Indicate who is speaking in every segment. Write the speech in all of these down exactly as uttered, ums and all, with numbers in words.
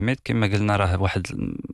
Speaker 1: ميت كما قلنا راه واحد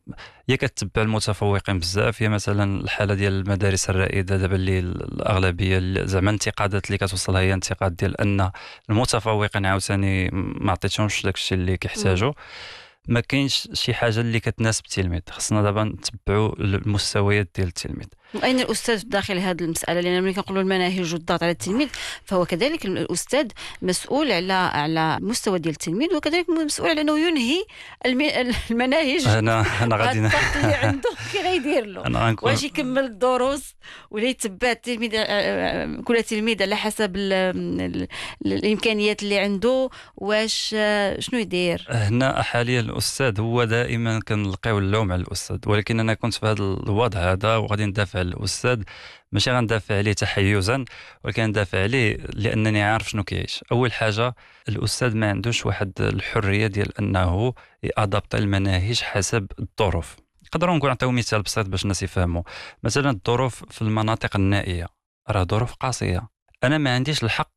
Speaker 1: هي كتبع المتفوقين بزاف. هي مثلا الحاله ديال المدارس الرائده دابا اللي الاغلبيه اللي زعما الانتقادات اللي كتوصلها هي انتقاد ديال ان المتفوقين عاوتاني ما عطيتهمش داكشي اللي
Speaker 2: مم.
Speaker 1: كيحتاجوا. ما كاينش شي حاجه اللي كتناسب التلميذ. خصنا دابا نتبعوا المستويات ديال التلميذ.
Speaker 2: وأين الأستاذ داخل هذه المسألة؟ لأن ملي كنقولوا المناهج والضغط على التلميذ، فهو كذلك الأستاذ مسؤول على على مستوى ديال التلميذ، وكذلك مسؤول على أنه ينهي الم- المناهج
Speaker 1: انا انا غادي ن-
Speaker 2: والضغط اللي عنده كي غيدير له.
Speaker 1: انا
Speaker 2: واش
Speaker 1: غنكون
Speaker 2: يكمل الدروس ولا يتبع التلميذ، آه، آه، كل تلميذ على حسب ال ال الإمكانيات اللي عنده؟ واش آه، شنو يدير؟
Speaker 1: هنا حاليا الاستاذ هو دائما كنلقاو اللوم على الاستاذ، ولكن انا كنت في هذا الوضع هذا وغادي ندافع على الاستاذ. ماشي غندافع عليه تحيزا، ولكن ندافع عليه لانني عارف شنو كيعيش. اول حاجه الاستاذ ما عندوش واحد الحريه ديال انه يادابط المناهج حسب الظروف. نقدروا نقول نعطيو مثال بسيط باش الناس يفهموا. مثلا الظروف في المناطق النائيه راه ظروف قاسيه. انا ما عنديش الحق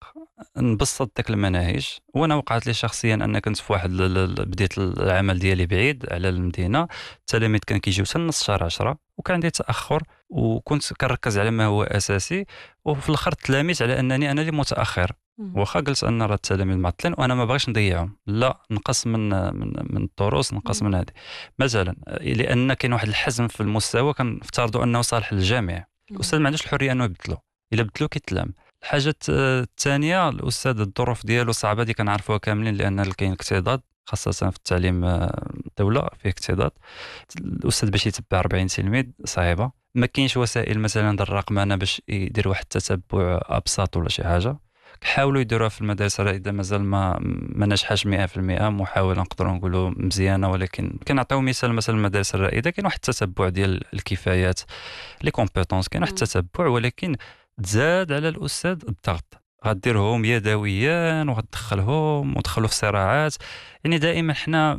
Speaker 1: نبسط داك المناهج. وانا وقعت لي شخصيا ان كنت في واحد ال- ال- بديت العمل ديالي بعيد على المدينه. التلاميذ كان كيجيو حتى نص شهر عشرة وكان عندي تاخر، وكنت كنركز على ما هو اساسي. وفي الاخر تلاميت على انني انا اللي متاخر.
Speaker 2: مم.
Speaker 1: واخا قلت ان راه التلاميذ معطلين وانا ما بغيتش نضيعهم، لا نقص من من من الدروس، نقص
Speaker 2: مم.
Speaker 1: من هذه مثلا. لان كاين واحد الحزم في المستوى كنفترضوا انه صالح للجميع.
Speaker 2: مم.
Speaker 1: الاستاذ ما عندوش الحريه انه يبدلو. الا بدلو كيتلام. الحاجه الت- الثانيه الاستاذ الظروف ديالو صعبه، دي كنعرفوها كاملين لان كاين اكتضاد خاصه في التعليم. آه، الدوله فيه اكتضاد. الاستاذ باش يتبع أربعين تلميذ صعيبه. ما كاينش وسائل مثلا ديال الرقمنه باش يدير واحد التتبع ابسط ولا شي حاجه. حاولوا يديروها في المدارس الرائده، مازال ما ما نجحش مئة في المئة. محاوله نقدروا نقولوا مزيانه، ولكن كنعطيو مثال مثلا المدارس الرائده كاين واحد التتبع ديال الكفايات، لي كومبيتونس، كاين واحد
Speaker 2: مم.
Speaker 1: التتبع. ولكن تزاد على الاستاذ الضغط. غديرهم يدويا وغتدخلهم وتدخلوا في صراعات. يعني دائما حنا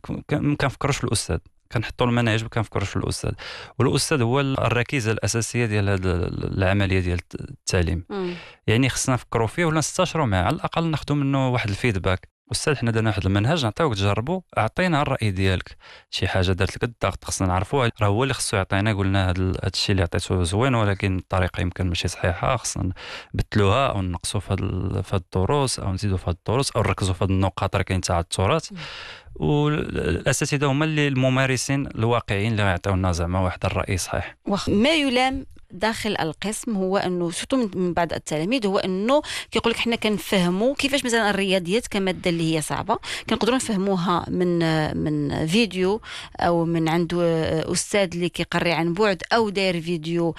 Speaker 1: ما كنفكروش في الاستاذ، كنحطوا المناهج ما كنفكروش في الاستاذ. والاستاذ هو الركيزه الاساسيه ديال هذه العمليه ديال التعليم.
Speaker 2: مم.
Speaker 1: يعني خصنا نفكروا فيه ولا نستشروا معاه، على الاقل ناخذوا منه واحد الفيدباك. استاذ حنا درنا واحد المنهج نعطيوك تجربوا، اعطينا الراي ديالك. شي حاجه دارت لك الضغط خصنا نعرفوها، راه هو اللي خصو يعطينا. قلنا هذا الشيء اللي عطيته زوين ولكن الطريقه يمكن ماشي صحيحه، خصنا نبدلوها او نقصوا في هاد في هاد الدروس او نزيدوا في هاد الدروس او نركزوا في هاد النقاط راه كاين تاع التراث.
Speaker 2: مم.
Speaker 1: والاساتذه هما اللي الممارسين الواقعيين اللي غيعطيونا زعما واحد الراي صحيح.
Speaker 2: وخ- ما يلام داخل القسم هو انه سورتو من من بعض التلاميذ، هو انه كيقول لك حنا كنفهموا كيفاش مثلا الرياضيات كماده اللي هي صعبه كنقدروا نفهموها من من فيديو او من عنده استاذ اللي كيقري عن بعد او داير فيديو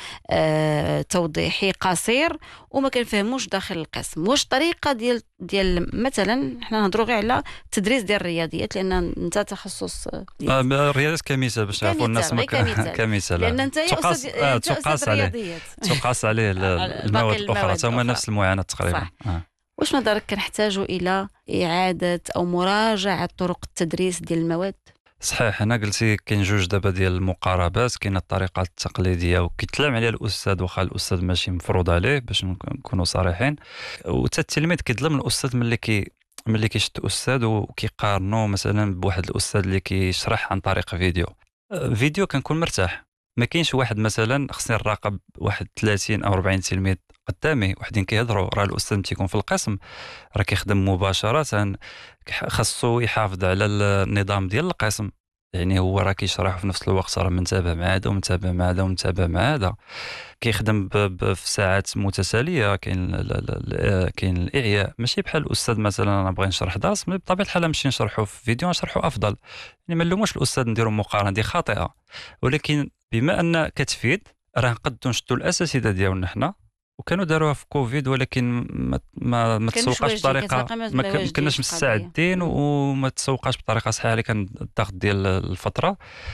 Speaker 2: آه توضيحي قصير، وما كنفهموش داخل القسم. واش طريقه ديال ديال مثلا حنا نهضروا غير على التدريس ديال الرياضيات لان انت تخصص
Speaker 1: آه،
Speaker 2: ديالك.
Speaker 1: الرياضات كمثال باش يعرفوا الناس
Speaker 2: كمثال
Speaker 1: ما
Speaker 2: غير كمثال،
Speaker 1: كمثال.
Speaker 2: لان
Speaker 1: آه.
Speaker 2: انت يا
Speaker 1: تقاس
Speaker 2: استاذ
Speaker 1: آه،
Speaker 2: انت استاذ
Speaker 1: تقاس عليه
Speaker 2: رياضيات
Speaker 1: تقاس عليه ال- ال-
Speaker 2: باقي
Speaker 1: المواد الاخرى
Speaker 2: المواد
Speaker 1: هما
Speaker 2: الاخرى.
Speaker 1: نفس المعاناه تقريبا.
Speaker 2: صح.
Speaker 1: آه.
Speaker 2: واش نظرك كنحتاج الى اعاده او مراجعه طرق التدريس ديال المواد؟
Speaker 1: صحيح. انا قلتي كاين جوج دابا ديال المقاربات. كاين الطريقه التقليديه وكيتلام عليها الاستاذ واخا الاستاذ ماشي مفروض عليه باش نك- نكونوا صريحين. وتا التلميذ كيظلم الاستاذ ملي كي ملي كيشد استاذ وكيقارنوا مثلا بواحد الاستاذ اللي كيشرح عن طريق فيديو. آه، فيديو كنكون مرتاح. ما كاينش واحد مثلا خصني نراقب واحد ثلاثين او أربعين تلميذ قدامي وحدين كيهضروا. راه الاستاذ تيكون في القسم راه كيخدم مباشره، كح- خاصو يحافظ على النظام ديال القسم. يعني هو راه كيشرح في نفس الوقت راه منتبه مع هذا ومتابع مع هذا ومتابع مع هذا. كيخدم ب- ب- في ساعات متتاليه. كاين ال- ال- ال- كاين الاعياء ماشي بحال الاستاذ مثلا انا بغي نشرح درس مي بطبيعه الحال نمشي نشرحه في فيديو نشرحه افضل. يعني ما نلوموش الاستاذ نديروا مقارنه دي خاطئه. ولكن بما ان كتفيد راه نقدروا نشدوا الاساتذه ديالنا حنا وكانوا داروها في كوفيد، ولكن ما ما, ما
Speaker 2: كانوش
Speaker 1: تسوقاش
Speaker 2: واجدين،
Speaker 1: بطريقه
Speaker 2: كتلقى ما
Speaker 1: ما ك-
Speaker 2: ما
Speaker 1: ما كناش
Speaker 2: واجدينش القضيه.
Speaker 1: مستعدين
Speaker 2: مم.
Speaker 1: وما تسوقاش بطريقه صحيحه. اللي كان الضغط ديال الفتره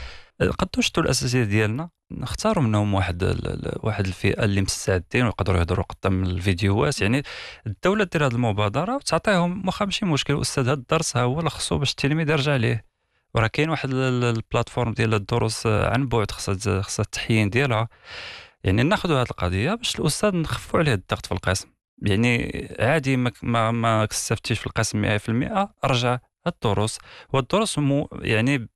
Speaker 1: قدروا شتوا الاساتذه ديالنا نختاروا منهم واحد ال- ال- واحد الفئه اللي مستعدين ويقدروا يهضروا قدام الفيديوهات. يعني الدوله دير هذه المبادره وتعطيهم واخا ماشي مشكل استاذ هذا الدرس ها هو اللي خصو باش التلميذ يرجع ليه. وراه كاين واحد ال- ال- البلاتفورم ديال الدروس عن بعد خصها خصها التحيين ديالها. يعني ناخذوا هذه القضيه باش الاستاذ نخفوا عليه الضغط في القسم. يعني عادي ما ما, ما استفتيش في القسم مئة في المئة، ارجع الدروس. والدروس مو يعني